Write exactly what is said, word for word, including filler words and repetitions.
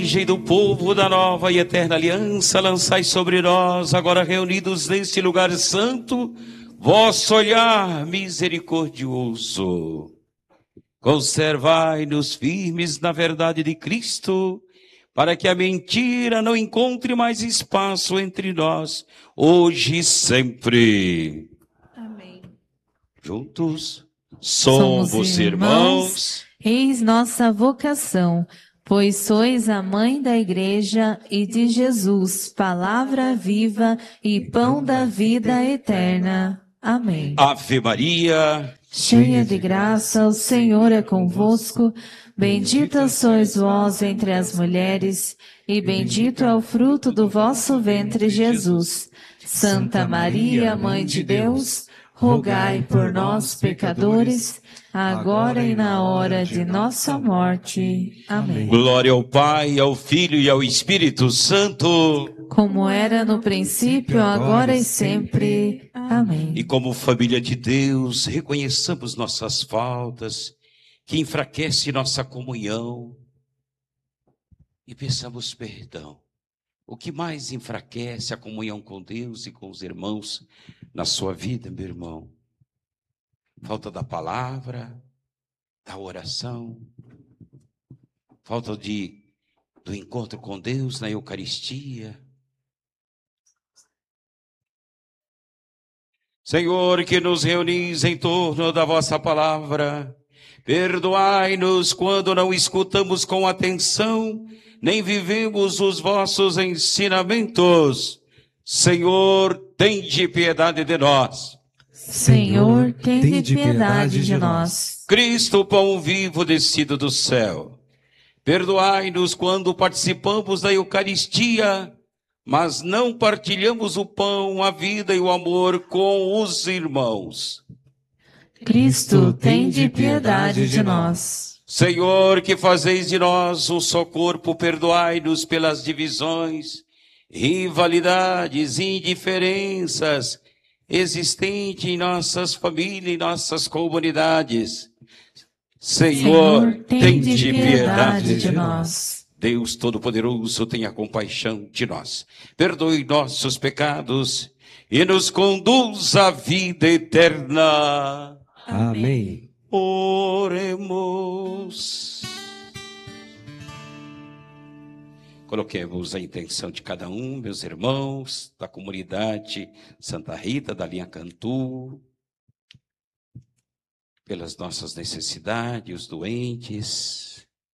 Igreja do povo da nova e eterna aliança, lançai sobre nós, agora reunidos neste lugar santo, vosso olhar misericordioso. Conservai-nos firmes na verdade de Cristo, para que a mentira não encontre mais espaço entre nós, hoje e sempre. Amém. Juntos somos, somos irmãos, eis nossa vocação, pois sois a mãe da Igreja e de Jesus, palavra viva e pão da vida eterna. Amém. Ave Maria, cheia de graça, o Senhor é convosco. Bendita sois vós entre as mulheres, e bendito é o fruto do vosso ventre, Jesus. Santa Maria, Mãe de Deus, rogai por nós, pecadores, agora e na hora de nossa morte. Amém. Glória ao Pai, ao Filho e ao Espírito Santo, como era no princípio, agora e sempre. Amém. E como família de Deus, reconheçamos nossas faltas, que enfraquece nossa comunhão, e peçamos perdão. O que mais enfraquece a comunhão com Deus e com os irmãos na sua vida, meu irmão? Falta da palavra, da oração, falta de, do encontro com Deus na Eucaristia. Senhor, que nos reunis em torno da vossa palavra, perdoai-nos quando não escutamos com atenção, nem vivemos os vossos ensinamentos. Senhor, tende piedade de nós. Senhor, tende piedade de nós. Cristo, pão vivo descido do céu, perdoai-nos quando participamos da Eucaristia, mas não partilhamos o pão, a vida e o amor com os irmãos. Cristo, tende piedade de nós. Senhor, que fazeis de nós um só corpo, perdoai-nos pelas divisões, rivalidades e indiferenças existentes em nossas famílias e nossas comunidades. Senhor, Senhor tende piedade, piedade de nós. Deus Todo-Poderoso, tenha compaixão de nós. Perdoe nossos pecados e nos conduz à vida eterna. Amém. Oremos. Coloquemos a intenção de cada um, meus irmãos, da comunidade Santa Rita, da linha Cantu, pelas nossas necessidades, os doentes.